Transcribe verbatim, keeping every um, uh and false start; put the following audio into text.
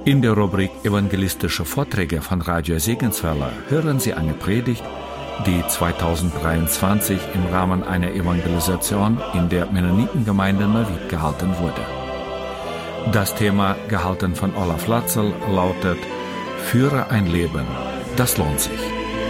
In der Rubrik Evangelistische Vorträge von Radio Segenswelle hören Sie eine Predigt, die zweitausenddreiundzwanzig im Rahmen einer Evangelisation in der Mennonitengemeinde Neuwied gehalten wurde. Das Thema, gehalten von Olaf Latzel, lautet: Führe ein Leben, das lohnt sich.